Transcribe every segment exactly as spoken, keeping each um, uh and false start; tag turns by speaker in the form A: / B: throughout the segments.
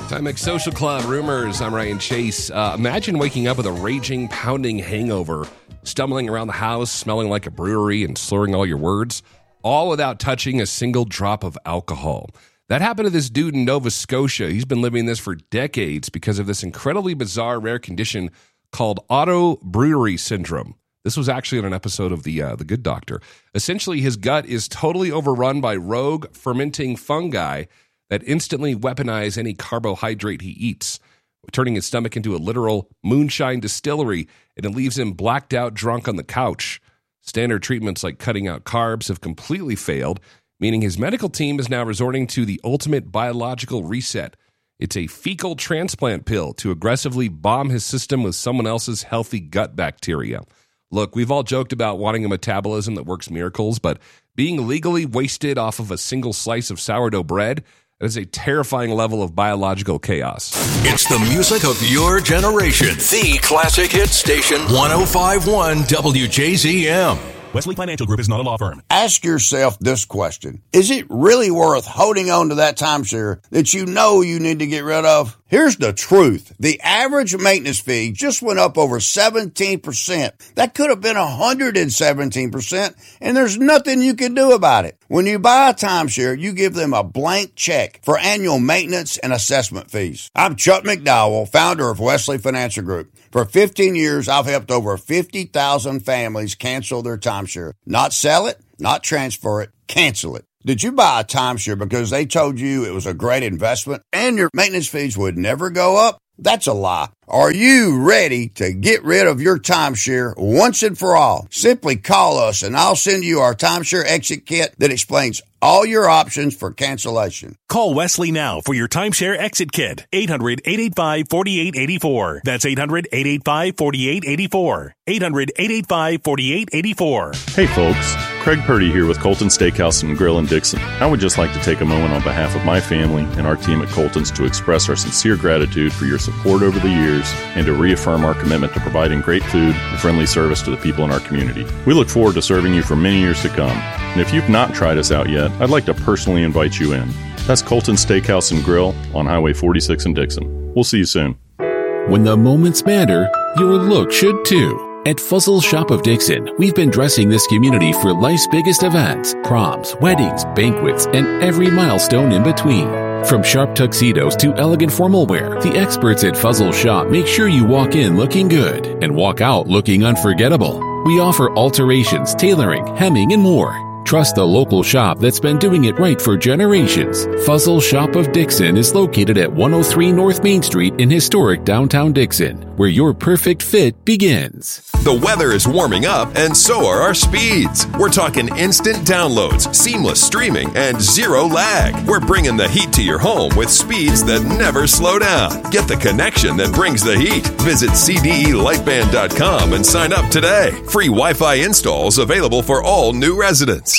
A: Timex Social Club Rumors. I'm Ryan Chase. Uh, imagine waking up with a raging, pounding hangover, stumbling around the house, smelling like a brewery and slurring all your words, all without touching a single drop of alcohol. That happened to this dude in Nova Scotia. He's been living this for decades because of this incredibly bizarre, rare condition called autobrewery syndrome. This was actually on an episode of The uh, The Good Doctor. Essentially, his gut is totally overrun by rogue fermenting fungi that instantly weaponize any carbohydrate he eats, turning his stomach into a literal moonshine distillery, and it leaves him blacked out drunk on the couch. Standard treatments like cutting out carbs have completely failed, meaning his medical team is now resorting to the ultimate biological reset. It's a fecal transplant pill to aggressively bomb his system with someone else's healthy gut bacteria. Look, we've all joked about wanting a metabolism that works miracles, but being legally wasted off of a single slice of sourdough bread, that is a terrifying level of biological chaos.
B: It's the music of your generation. The Classic Hit Station, one oh five point one W J Z M.
C: Wesley Financial Group is not a law firm.
D: Ask yourself this question. Is it really worth holding on to that timeshare that you know you need to get rid of? Here's the truth. The average maintenance fee just went up over seventeen percent. That could have been one hundred seventeen percent, and there's nothing you can do about it. When you buy a timeshare, you give them a blank check for annual maintenance and assessment fees. I'm Chuck McDowell, founder of Wesley Financial Group. For fifteen years, I've helped over fifty thousand families cancel their timeshare. Not sell it, not transfer it, cancel it. Did you buy a timeshare because they told you it was a great investment and your maintenance fees would never go up? That's a lie. Are you ready to get rid of your timeshare once and for all? Simply call us and I'll send you our timeshare exit kit that explains all your options for cancellation.
C: Call Wesley now for your timeshare exit kit. eight hundred, eight eight five, four eight eight four. That's eight hundred, eight eight five, four eight eight four. eight hundred, eight eight five, four eight eight four.
E: Hey folks, Craig Purdy here with Colton Steakhouse and Grill in Dixon. I would just like to take a moment on behalf of my family and our team at Colton's to express our sincere gratitude for your support over the years and to reaffirm our commitment to providing great food and friendly service to the people in our community. We look forward to serving you for many years to come. And if you've not tried us out yet, I'd like to personally invite you in. That's Colton's Steakhouse and Grill on Highway forty-six in Dixon. We'll see you soon.
F: When the moments matter, your look should too. At Fuzzle Shop of Dixon, we've been dressing this community for life's biggest events, proms, weddings, banquets, and every milestone in between. From sharp tuxedos to elegant formal wear, the experts at Fuzzle Shop make sure you walk in looking good and walk out looking unforgettable. We offer alterations, tailoring, hemming, and more. Trust the local shop that's been doing it right for generations. Fuzzle Shop of Dixon is located at one oh three North Main Street in historic downtown Dixon, where your perfect fit begins.
G: The weather is warming up, and so are our speeds. We're talking instant downloads, seamless streaming, and zero lag. We're bringing the heat to your home with speeds that never slow down. Get the connection that brings the heat. Visit C D E lightband dot com and sign up today. Free Wi-Fi installs available for all new residents.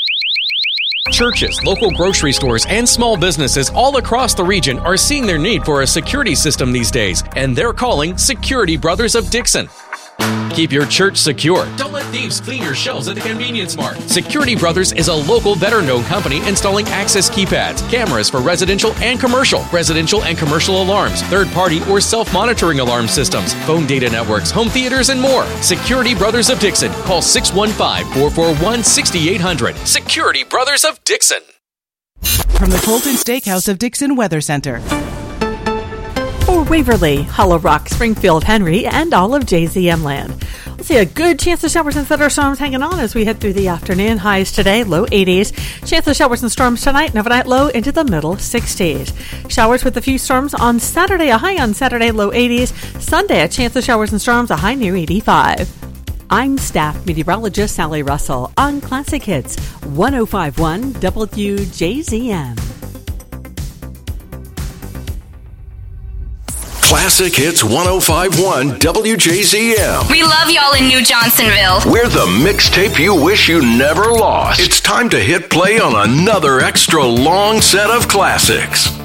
H: Churches, local grocery stores, and small businesses all across the region are seeing their need for a security system these days, and they're calling Security Brothers of Dixon. Keep your church secure. Don't let thieves clean your shelves at the Convenience Mart. Security Brothers is a local, better-known company installing access keypads, cameras for residential and commercial, residential and commercial alarms, third-party or self-monitoring alarm systems, phone data networks, home theaters, and more. Security Brothers of Dixon. Call six one five, four four one, six eight zero zero. Security Brothers of Dixon.
I: From the Colton Steakhouse of Dixon Weather Center.
J: For Waverly, Hollow Rock, Springfield, Henry, and all of J Z M land. We'll see a good chance of showers and thunderstorms hanging on as we head through the afternoon. Highs today, low eighties. Chance of showers and storms tonight, and overnight low into the middle sixties. Showers with a few storms on Saturday, a high on Saturday, low eighties. Sunday, a chance of showers and storms, a high near eighty-five. I'm staff meteorologist Sally Russell on Classic Hits, one oh five point one W J Z M.
B: Classic Hits one oh five point one W J Z M.
K: We love y'all in New Johnsonville.
B: We're the mixtape you wish you never lost. It's time to hit play on another extra long set of classics.